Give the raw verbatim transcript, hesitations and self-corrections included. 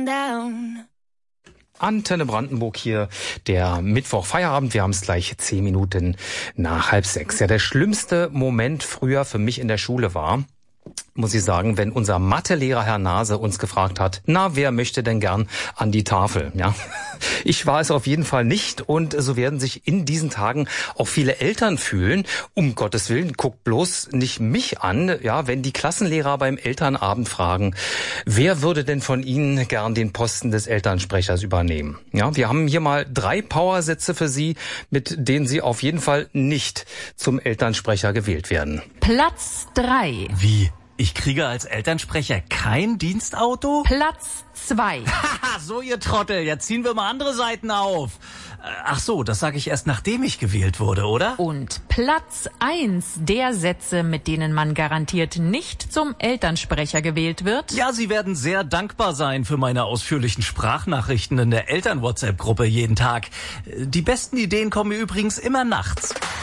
down. Antenne Brandenburg hier, der Mittwoch Feierabend. Wir haben es gleich zehn Minuten nach halb sechs. Ja, der schlimmste Moment früher für mich in der Schule war, muss ich sagen, wenn unser Mathelehrer Herr Nase uns gefragt hat, na, wer möchte denn gern an die Tafel? Ja, ich war es auf jeden Fall nicht und so werden sich in diesen Tagen auch viele Eltern fühlen. Um Gottes Willen, guckt bloß nicht mich an, ja, wenn die Klassenlehrer beim Elternabend fragen, wer würde denn von Ihnen gern den Posten des Elternsprechers übernehmen? Ja, wir haben hier mal drei Powersätze für Sie, mit denen Sie auf jeden Fall nicht zum Elternsprecher gewählt werden. Platz drei. Wie? Ich kriege als Elternsprecher kein Dienstauto? Platz zwei. Haha, so ihr Trottel, jetzt ziehen wir mal andere Seiten auf. Ach so, das sage ich erst, nachdem ich gewählt wurde, oder? Und Platz eins der Sätze, mit denen man garantiert nicht zum Elternsprecher gewählt wird. Ja, Sie werden sehr dankbar sein für meine ausführlichen Sprachnachrichten in der Eltern-WhatsApp-Gruppe jeden Tag. Die besten Ideen kommen mir übrigens immer nachts.